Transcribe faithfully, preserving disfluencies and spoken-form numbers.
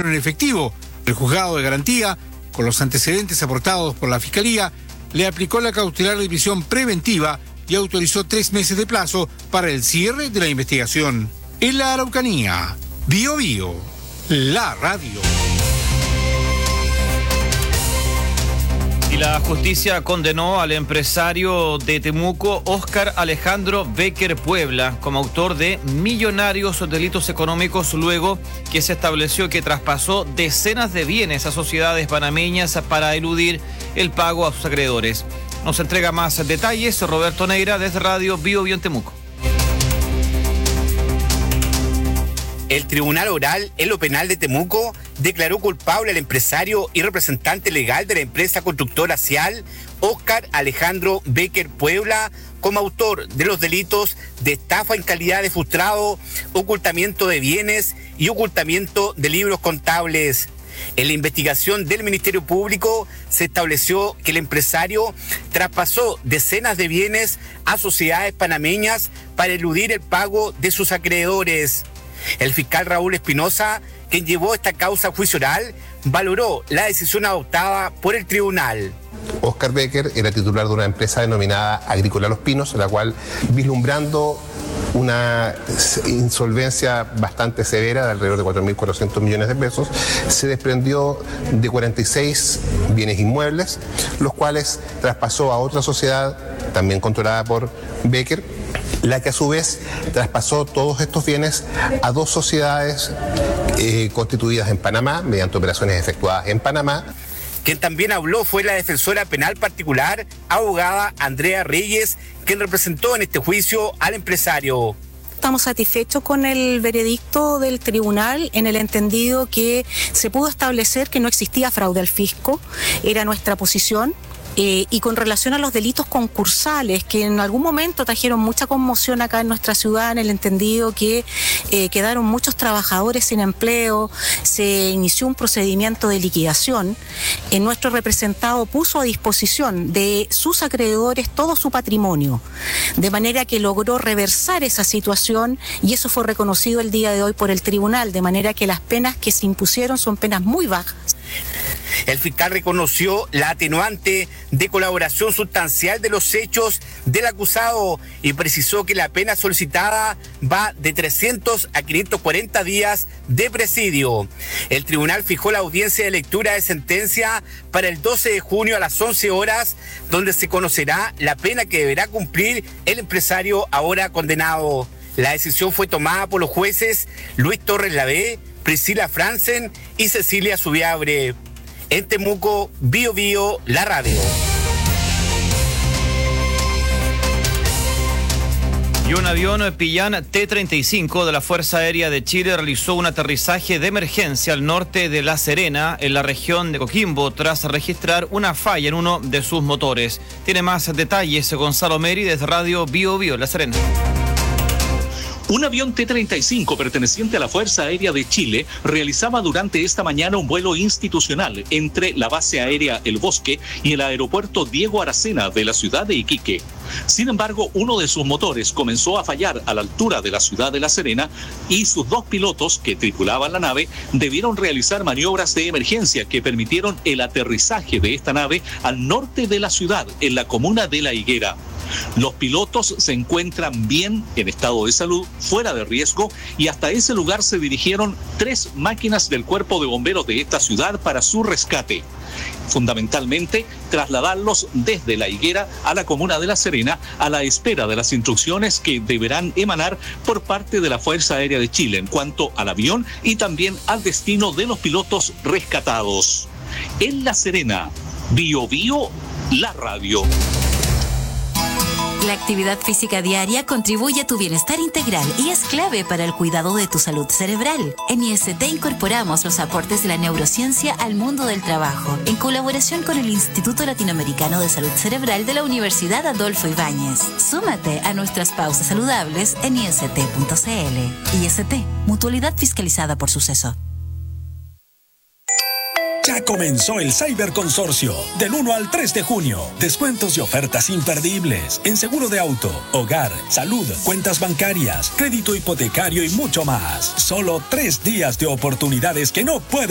dinero en efectivo. El juzgado de garantía, con los antecedentes aportados por la Fiscalía, le aplicó la cautelar de prisión preventiva y autorizó tres meses de plazo para el cierre de la investigación. En la Araucanía, Bío Bío, la radio. Y la justicia condenó al empresario de Temuco, Óscar Alejandro Becker Puebla, como autor de millonarios delitos económicos, luego que se estableció que traspasó decenas de bienes a sociedades panameñas para eludir el pago a sus acreedores. Nos entrega más detalles Roberto Neira desde Radio Bío Bío en Temuco. El Tribunal Oral en lo Penal de Temuco declaró culpable al empresario y representante legal de la empresa constructora Cial, Óscar Alejandro Becker Puebla, como autor de los delitos de estafa en calidad de frustrado, ocultamiento de bienes y ocultamiento de libros contables. En la investigación del Ministerio Público se estableció que el empresario traspasó decenas de bienes a sociedades panameñas para eludir el pago de sus acreedores. El fiscal Raúl Espinosa, quien llevó esta causa a juicio oral, valoró la decisión adoptada por el tribunal. Óscar Becker era titular de una empresa denominada Agrícola Los Pinos, la cual, vislumbrando una insolvencia bastante severa de alrededor de cuatro mil cuatrocientos millones de pesos, se desprendió de cuarenta y seis bienes inmuebles, los cuales traspasó a otra sociedad, también controlada por Becker, la que a su vez traspasó todos estos bienes a dos sociedades eh, constituidas en Panamá, mediante operaciones efectuadas en Panamá. Quien también habló fue la defensora penal particular, abogada Andrea Reyes, quien representó en este juicio al empresario. Estamos satisfechos con el veredicto del tribunal en el entendido que se pudo establecer que no existía fraude al fisco, era nuestra posición. Eh, y con relación a los delitos concursales, que en algún momento trajeron mucha conmoción acá en nuestra ciudad, en el entendido que eh, quedaron muchos trabajadores sin empleo, se inició un procedimiento de liquidación. Eh, nuestro representado puso a disposición de sus acreedores todo su patrimonio, de manera que logró reversar esa situación y eso fue reconocido el día de hoy por el tribunal, de manera que las penas que se impusieron son penas muy bajas. El fiscal reconoció la atenuante de colaboración sustancial de los hechos del acusado y precisó que la pena solicitada va de trescientos a quinientos cuarenta días de presidio. El tribunal fijó la audiencia de lectura de sentencia para el doce de junio a las once horas, donde se conocerá la pena que deberá cumplir el empresario ahora condenado. La decisión fue tomada por los jueces Luis Torres Lavé, Priscila Franzen y Cecilia Subiabre. En Temuco, Bío Bío, la radio. Y un avión Pillán T treinta y cinco de la Fuerza Aérea de Chile realizó un aterrizaje de emergencia al norte de La Serena, en la región de Coquimbo, tras registrar una falla en uno de sus motores. Tiene más detalles Gonzalo Meri desde Radio Bío Bío, La Serena. Un avión T treinta y cinco perteneciente a la Fuerza Aérea de Chile realizaba durante esta mañana un vuelo institucional entre la base aérea El Bosque y el aeropuerto Diego Aracena de la ciudad de Iquique. Sin embargo, uno de sus motores comenzó a fallar a la altura de la ciudad de La Serena y sus dos pilotos que tripulaban la nave debieron realizar maniobras de emergencia que permitieron el aterrizaje de esta nave al norte de la ciudad, en la comuna de La Higuera. Los pilotos se encuentran bien en estado de salud, fuera de riesgo, y hasta ese lugar se dirigieron tres máquinas del cuerpo de bomberos de esta ciudad para su rescate. Fundamentalmente, trasladarlos desde La Higuera a la comuna de La Serena a la espera de las instrucciones que deberán emanar por parte de la Fuerza Aérea de Chile en cuanto al avión y también al destino de los pilotos rescatados. En La Serena, Bío Bío, la radio. La actividad física diaria contribuye a tu bienestar integral y es clave para el cuidado de tu salud cerebral. En I S T incorporamos los aportes de la neurociencia al mundo del trabajo, en colaboración con el Instituto Latinoamericano de Salud Cerebral de la Universidad Adolfo Ibáñez. Súmate a nuestras pausas saludables en I S T punto C L. I S T, mutualidad fiscalizada por Suceso. Ya comenzó el Cyber Consorcio, del uno al tres de junio. Descuentos y ofertas imperdibles en seguro de auto, hogar, salud, cuentas bancarias, crédito hipotecario y mucho más. Solo tres días de oportunidades que no puedes